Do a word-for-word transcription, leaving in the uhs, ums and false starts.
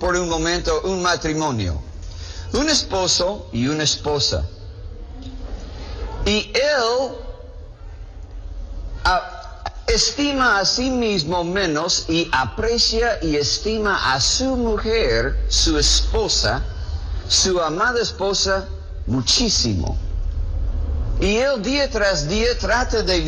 por un momento un matrimonio. Un esposo y una esposa. Y él a, estima a sí mismo menos y aprecia y estima a su mujer, su esposa, su amada esposa, muchísimo. Y él día tras día trata de